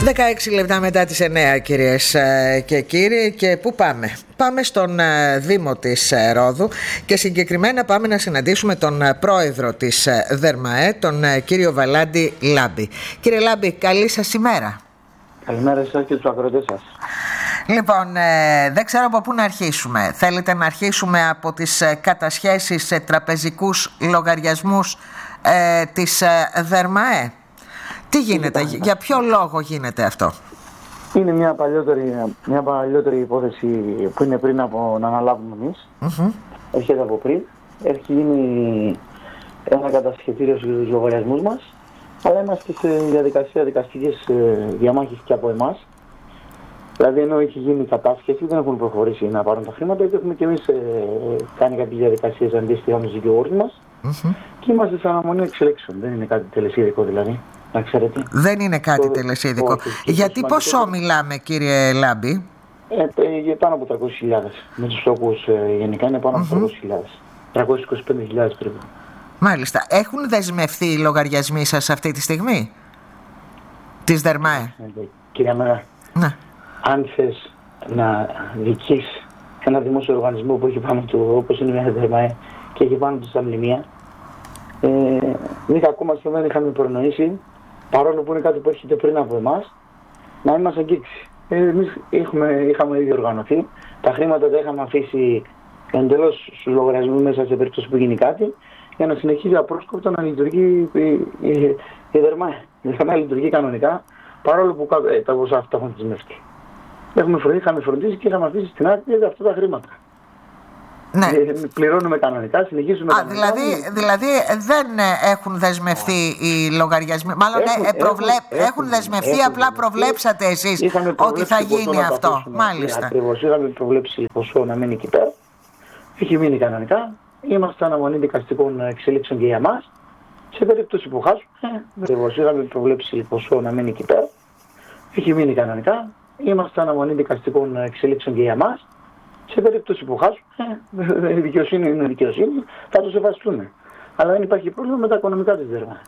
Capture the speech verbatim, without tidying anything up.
δεκαέξι λεπτά μετά τις εννέα, κυρίες και κύριοι, και πού πάμε? Πάμε στον Δήμο της Ρόδου και συγκεκριμένα πάμε να συναντήσουμε τον πρόεδρο της ΔΕΡΜΑΕ, τον κύριο Βαλάντη Λάμπη. Κύριε Λάμπη, καλή σας ημέρα. Καλημέρα εσάς και τους ακροατές σας. Λοιπόν, ε, δεν ξέρω από πού να αρχίσουμε. Θέλετε να αρχίσουμε από τις κατασχέσεις σε τραπεζικούς λογαριασμούς ε, της ΔΕΡΜΑΕ? Τι γίνεται, είναι, για ποιο λόγο γίνεται αυτό? Είναι μια παλιότερη, μια παλιότερη υπόθεση που είναι πριν από να αναλάβουμε εμείς. Mm-hmm. Έρχεται από πριν. Έχει γίνει ένα κατασχετήριο στους λογαριασμούς μας, αλλά είμαστε σε διαδικασία δικαστικής διαμάχης και από εμάς. Δηλαδή, ενώ έχει γίνει κατάσχεση, δεν έχουν προχωρήσει να πάρουν τα χρήματα, και έχουμε και εμείς ε, κάνει κάποιες διαδικασίες αντίστοιχα με τους δικηγόρους μας. Mm-hmm. Και είμαστε σε αναμονή εξελίξεων. Δεν είναι κάτι τελεσίδικο, δηλαδή. Να ξέρετε. Δεν είναι κάτι το, τελεσίδικο. Όχι, γιατί ποσό μιλάμε, κύριε Λάμπη? Ε, για πάνω από τριακόσιες χιλιάδες. Με τους στόχους ε, γενικά είναι πάνω από mm-hmm. τριακόσιες χιλιάδες. τριακόσιες είκοσι πέντε χιλιάδες περίπου. Μάλιστα. Έχουν δεσμευτεί οι λογαριασμοί σας αυτή τη στιγμή της ΔΕΡΜΑΕ? Ε, κυρία Μέρα, ναι. Αν θες να δικείς ένα δημόσιο οργανισμό που έχει πάνω του, όπως είναι μια ΔΕΡΜΑΕ, και έχει πάνω του στα μνημεία, ε, εμείς ακόμα στο δεν είχαμε προνοήσει, παρόλο που είναι κάτι που έρχεται πριν από εμάς, να μην μας αγγίξει. Ε, εμείς είχαμε, είχαμε ήδη οργανωθεί, τα χρήματα τα είχαμε αφήσει εντελώς στους λογαριασμούς μέσα σε περίπτωση που γίνει κάτι, για να συνεχίζει απρόσκοπτα να λειτουργεί η, η, η ΔΕΡΜΑΕ. Η ΔΕΡΜΑΕ λειτουργεί κανονικά, παρόλο που ε, τα ποσά αυτά έχουν δεσμευτεί. Έχουμε φροντίσει, είχαμε φροντίσει και είχαμε αφήσει στην άκρη αυτά τα χρήματα. Ναι. Ε, πληρώνουμε κανονικά, συνεχίζουμε Α, κανονικά. Δηλαδή, δηλαδή δεν έχουν δεσμευτεί οι λογαριασμοί. Μάλλον έχουν, ε, προβλέ... έχουν, έχουν δεσμευτεί, έχουν, απλά έχουν, προβλέψατε εσείς ότι θα γίνει αυτό. Μάλιστα. Ακριβώς, είχαμε προβλέψει ποσό να μείνει εκεί πέρα. Έχει μείνει κανονικά. Είμαστε αναμονή δικαστικών εξελίξεων και για μας. Σε περίπτωση που χάσουμε, ακριβώς, είχαμε προβλέψει ποσό να μείνει εκεί πέρα. Έχει μείνει κανονικά. Είμαστε αναμονή δικαστικών εξελίξεων και για μας. Σε περίπτωση που χάσουμε, η δικαιοσύνη είναι δικαιοσύνη, θα το σεβαστούμε. Αλλά δεν υπάρχει πρόβλημα με τα οικονομικά της ΔΕΡΜΑΕ.